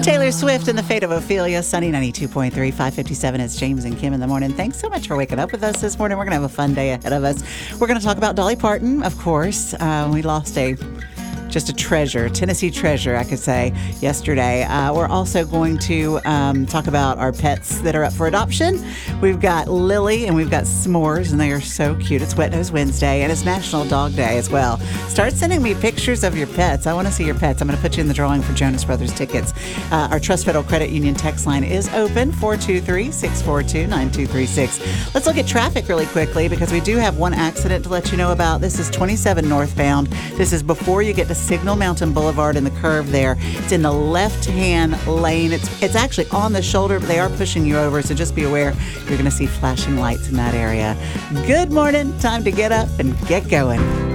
Taylor Swift and the Fate of Ophelia, Sunny 92.3, 557. It's James and Kim in the morning. Thanks so much for waking up with us this morning. We're going to have a fun day ahead of us. We're going to talk about Dolly Parton, of course. We lost just a treasure, Tennessee treasure, I could say, yesterday. We're also going to talk about our pets that are up for adoption. We've got Lily and we've got S'mores, and they are so cute. It's Wet Nose Wednesday, and it's National Dog Day as well. Start sending me pictures of your pets. I want to see your pets. I'm going to put you in the drawing for Jonas Brothers tickets. Our Trust Federal Credit Union text line is open, 423-642-9236. Let's look at traffic really quickly because we do have one accident to let you know about. This is 27 northbound. This is before you get to Signal Mountain Boulevard in the curve there. It's in the left-hand lane. It's actually on the shoulder, but they are pushing you over, so just be aware you're going to see flashing lights in that area. Good morning. Time to get up and get going.